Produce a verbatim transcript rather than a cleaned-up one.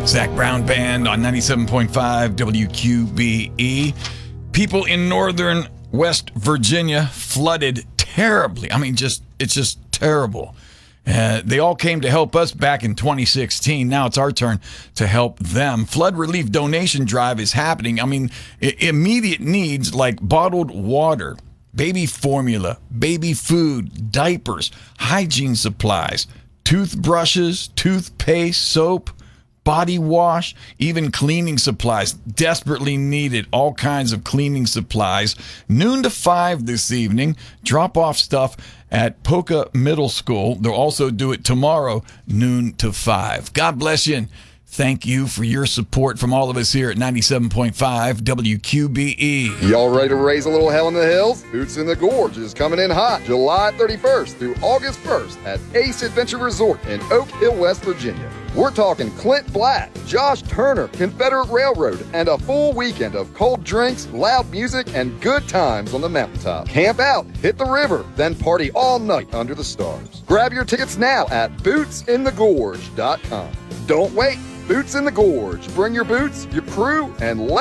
Zach Brown Band on ninety-seven point five W Q B E. People in northern West Virginia flooded terribly. I mean, just it's just terrible. Uh, they all came to help us back in twenty sixteen. Now it's our turn to help them. Flood relief donation drive is happening. I mean, I- immediate needs like bottled water, baby formula, baby food, diapers, hygiene supplies, toothbrushes, toothpaste, soap, body wash, even cleaning supplies. Desperately needed all kinds of cleaning supplies. Noon to five this evening. Drop off stuff at Poca Middle School. They'll also do it tomorrow, noon to five. God bless you. And thank you for your support from all of us here at ninety-seven point five W Q B E. Y'all ready to raise a little hell in the hills? Boots in the Gorge is coming in hot July thirty-first through August first at Ace Adventure Resort in Oak Hill, West Virginia. We're talking Clint Black, Josh Turner, Confederate Railroad, and a full weekend of cold drinks, loud music, and good times on the mountaintop. Camp out, hit the river, then party all night under the stars. Grab your tickets now at boots in the gorge dot com. Don't wait. Boots in the Gorge. Bring your boots, your crew, and let